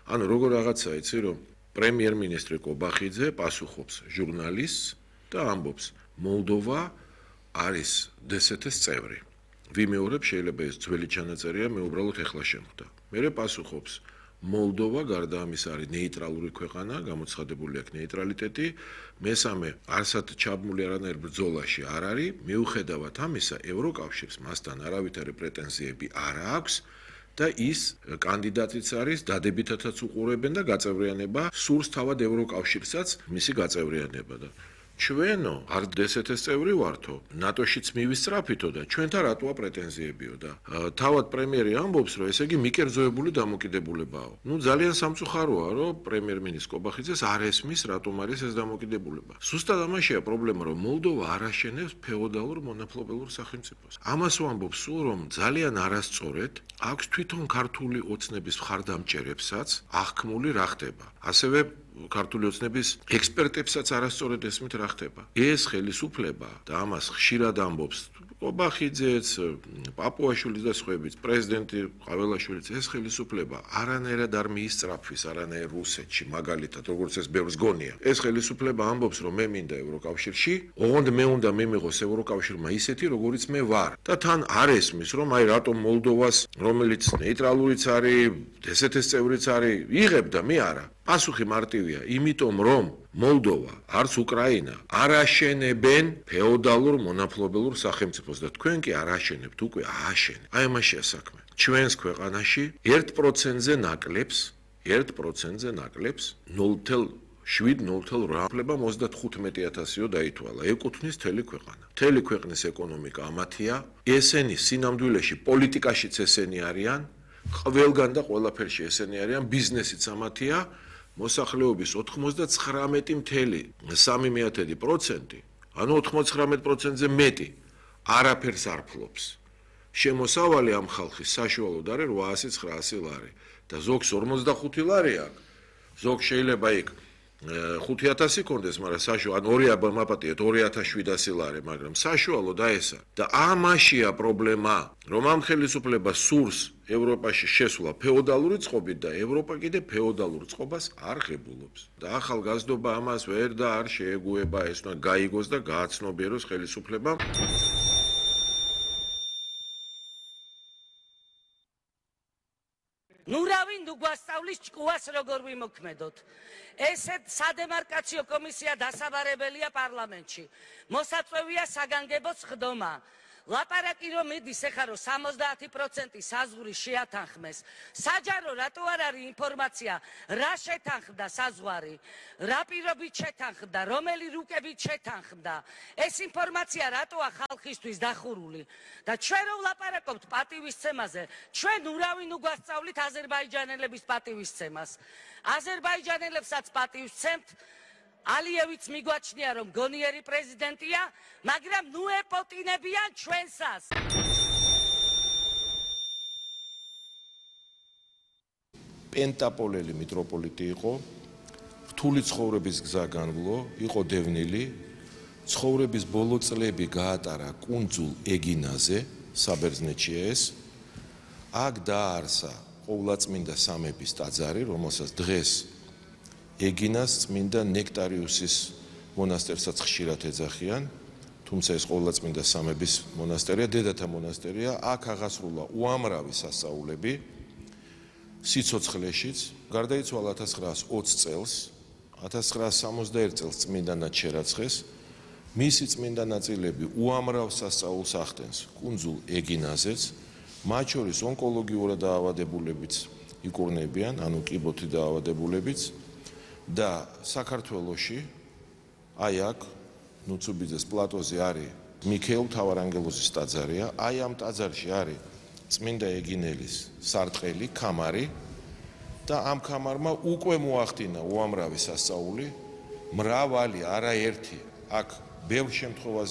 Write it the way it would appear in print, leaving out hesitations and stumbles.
ანუ როგორ რაღაცა იცი რომ პრემიერ-მინისტრი კობახიძე პასუხობს ჟურნალისტს და ამბობს მოლდოვა არის DST-ის წევრი. ვიმეორებ შეიძლება ეს ძველი ჩანაწერია მე უბრალოდ ეხლა შემხვდა. მერე პასუხობს მოლდოვა გარდა ამის არის ნეიტრალური ქვეყანა, გამოცხადებული აქვს ნეიტრალიტეტი, მესამე არსად ჩაბმული არანაირ ბრძოლაში არ არის, მიუხედავად ამისა ევროკავშირს მასთან არავითარი პრეტენზიები არ აქვს და ის კანდიდატიც არის, დადებითათაც უყურებენ და გაწევრიანება სურს თავად ევროკავშირსაც მისი გაწევრიანება და ჩვენო არ DST-ის წევრი ვართო, ნატოშიც მივისწრაფითო და ჩვენთან რატოა პრეტენზიებიო და თავად პრემიერი ამბობს, რომ ესე იგი მიკერძოებული დამოკიდებულებაა. ნუ ძალიან სამწუხაროა, რომ პრემიერ-მინისტრის კობახიძეს არ ესმის, რატომ არის ეს დამოკიდებულება. ზუსტად ამაშია პრობლემა, რომ მოლდოვა არ აშენებს ფეოდალურ მონაპლობელურ სახელმწიფოს. ამას ვამბობ სულ, რომ ძალიან არასწორად აქვს თვითონ ქართული ოცნების მხარდამჭერებსაც აღქმული რა ხდება. ასევე ქართული ოცნების ექსპერტებსაც არასწორად ესმით რა ხდება. ეს ხელისუფლება და ამას ხშირად ამბობს კობახიძეც, პაპუაშვილიც და სხვაებიც, პრეზიდენტი ყაველაშვილიც, ეს ხელისუფლება არანაირად არ მიისწრაფვის არანაირ რუსეთში, მაგალითად, როგორც ეს ბევრს გონია. ეს ხელისუფლება ამბობს, რომ მე მინდა ევროკავშირში, ოღონდ მე უნდა მიმიღოს ევროკავშირმა ისეთი, როგორიც მე ვარ. და თან არ ესმის, რომ აი რატომ მოლდოვას, რომელიც ნეიტრალურიც არის, DST-ის წევრიც არის, იღებ და მე არა. პასუხი მარტივია, იმიტომ რომ მოლდოვა, არც უკრაინა არ აშენებენ ფეოდალურ მონაპლობელურ სახელმწიფოს და თქვენ კი არ აშენებთ, უკვე ააშენეთ. აი ამაშია საქმე. ჩვენს ქვეყანაში 1%-ზე ნაკლებს 0.7-0.8 ფლება 35,000-იო დაითვალა. ეკუთვნის მთელი ქვეყანა. მთელი ქვეყნის ეკონომიკა ამათია. ესენი სინამდვილეში პოლიტიკაშიც ესენი არიან, ყველგან და ყველაფერში ესენი არიან, ბიზნესიც ამათია. მოსახლეობის 99.3%, ანუ 99%-ზე მეტი არაფერს არ ფლობს. შემოსავალი ამ ხალხის საშუალოდ არის 800-900 ლარი და ზოგს 45 ლარი აქვს. ზოგს შეიძლება იქ 5,000 იქონდეს, მაგრამ საშუალო 2 მაპატიეთ 2,700 ლარი, მაგრამ საშუალოდ აი ესა. და ამაშია პრობლემა, რომ ამ ხელისუფლებას სურს ევროპაში შესვლა ფეოდალური წყობით და ევროპა კიდე ფეოდალურ წყობას არ ღებულობს. და ახალგაზრდობა ამას ვერ და არ შეეგუება, ეს უნდა გაიგოს და გააცნობიეროს ხელისუფლებამ. ნუ რავი, ნუ გვასწავლის ჭკუას როგორ ვიმოქმედოთ. ესეთ სადემარკაციო კომისია დასაბარებელია პარლამენტში. მოსაწვევია საგანგებო სხდომა. ლაპარაკი რომ მიდის ეხლა რომ 70% საზღვარი შეათანხმეს. საჯარო რატო არ არის ინფორმაცია, რა შეთანხმდა საზღვარი, რა პირობით შეთანხმდა, რომელი რუკებით შეთანხმდა. ეს ინფორმაცია რატოა ხალხისთვის დახურული და ჩვენ რომ ვლაპარაკობთ პატივისცემაზე, ჩვენ ურავინ უგვასწავლით აზერბაიჯანელების პატივისცემას. აზერბაიჯანელებსაც პატივისცემთ. ალიევიც მიგვაჩნია რომ გონიერი პრეზიდენტია, მაგრამ ნუ ეპოტინებიან ჩვენსას. პენტაპოლელი მიტროპოლიტი იყო, რთული ცხოვრების გზა განვლო, იყო დევნილი, ცხოვრების ბოლო წლები გაატარა კუნძულ ეგინაზე, საბერძნეთში ეს. აქ დააარსა ყოვლადწმინდა სამების ტაძარი, რომელსაც დღეს ეგინას წმინდა ნექტარიუსის მონასტერსაც ხშირად ეძახიან, თუმცა ეს ყოვლადწმინდა სამების მონასტერია, დედათა მონასტერია, აქ აღასრულა უამრავი სასწაულები სიცოცხლეშიც, გარდაიცვალა 1920 წელს, 1961 წელს წმინდანად შერაცხეს, მისი წმინდა ნაწილები უამრავ სასწაულს ახდენს კუნძულ ეგინაზეც, მათ შორის ონკოლოგიურად დაავადებულებიც იკურნებიან, ანუ კიბოთი დაავადებულებიც. და საქართველოში აი აქ ნუცუბიძეს პლატოზე არის მიქეილ მთავარანგელოზის ტაძარია, აი ამ ტაძარში არის წმინდა ეგინელის სარტყელი, ქამარი და ამ ქამარმა უკვე მოახდინა უამრავი სასწაული, მრავალი, არაერთი, აქ ბევრ შემთხვევაში